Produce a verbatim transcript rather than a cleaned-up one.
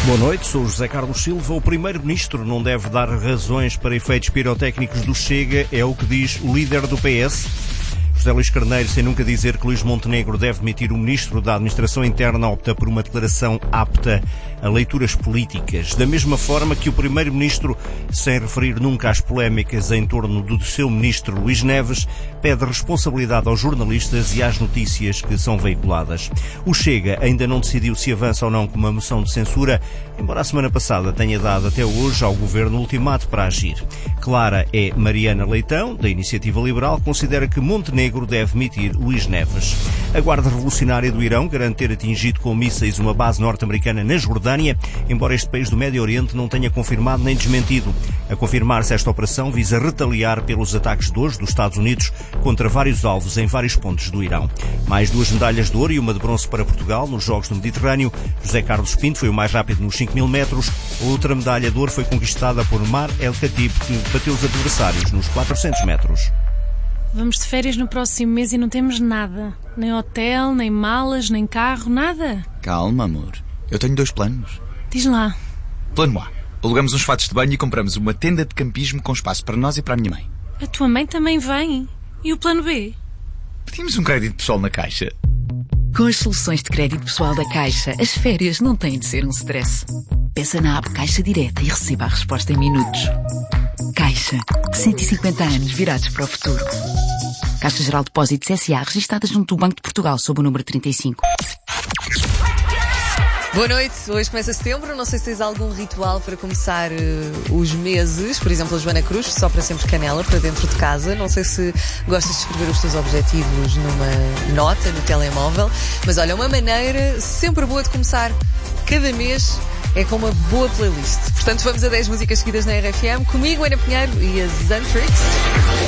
Boa noite, sou José Carlos Silva. O primeiro-ministro não deve dar razões para efeitos pirotécnicos do Chega, é o que diz o líder do P S. José Luís Carneiro, sem nunca dizer que Luís Montenegro deve demitir o ministro da Administração Interna, opta por uma declaração apta a leituras políticas. Da mesma forma que o primeiro-ministro, sem referir nunca às polémicas em torno do seu ministro Luís Neves, pede responsabilidade aos jornalistas e às notícias que são veiculadas. O Chega ainda não decidiu se avança ou não com uma moção de censura, embora a semana passada tenha dado até hoje ao governo ultimato para agir. Clara é Mariana Leitão, da Iniciativa Liberal, considera que Montenegro deve demitir Luís Neves. A Guarda Revolucionária do Irão garante ter atingido com mísseis uma base norte-americana na Jordânia, embora este país do Médio Oriente não tenha confirmado nem desmentido. A confirmar-se, esta operação visa retaliar pelos ataques de hoje dos Estados Unidos contra vários alvos em vários pontos do Irão. Mais duas medalhas de ouro e uma de bronze para Portugal nos Jogos do Mediterrâneo. José Carlos Pinto foi o mais rápido nos cinco mil metros. A outra medalha de ouro foi conquistada por Mar El Khatib, que bateu os adversários nos quatrocentos metros. Vamos de férias no próximo mês e não temos nada. Nem hotel, nem malas, nem carro, nada. Calma, amor. Eu tenho dois planos. Diz lá. Plano A. Alugamos uns fatos de banho e compramos uma tenda de campismo com espaço para nós e para a minha mãe. A tua mãe também vem. E o plano B? Pedimos um crédito pessoal na Caixa. Com as soluções de crédito pessoal da Caixa, as férias não têm de ser um stress. Peça na app Caixa Direta e receba a resposta em minutos. Caixa. cento e cinquenta anos virados para o futuro. Caixa Geral de Depósitos S A, registada junto do Banco de Portugal, sob o número trinta e cinco. Boa noite, hoje começa setembro, não sei se tens algum ritual para começar uh, os meses, por exemplo a Joana Cruz, sopra sempre canela para dentro de casa, não sei se gostas de escrever os teus objetivos numa nota no telemóvel, mas olha, uma maneira sempre boa de começar cada mês é com uma boa playlist. Portanto, vamos a dez músicas seguidas na R F M, comigo, Ana Pinheiro e a Zantrix.